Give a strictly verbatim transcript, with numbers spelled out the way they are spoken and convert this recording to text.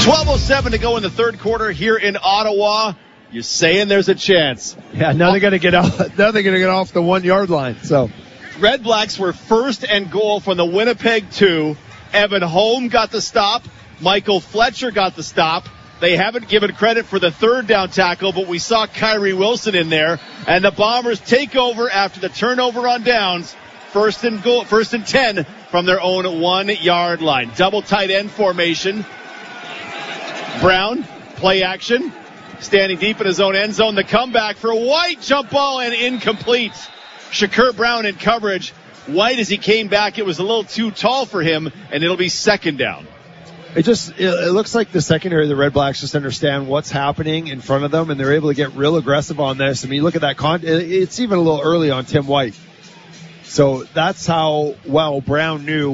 twelve oh seven to go in the third quarter here in Ottawa. You're saying there's a chance. Yeah, now they're going to get off. Now they're going to get off the one yard line. So, Red Blacks were first and goal from the Winnipeg two. Evan Holm got the stop. Michael Fletcher got the stop. They haven't given credit for the third down tackle, but we saw Kyrie Wilson in there. And the Bombers take over after the turnover on downs. First and goal, first and ten from their own one yard line. Double tight end formation. Brown, play action. Standing deep in his own end zone. The comeback for White. Jump ball and incomplete. Shakur Brown in coverage. White, as he came back, it was a little too tall for him, and it'll be second down. It just, it, it looks like the secondary of the Red Blacks just understand what's happening in front of them, and they're able to get real aggressive on this. I mean, look at that. Con- it's even a little early on Tim White. So that's how well Brown knew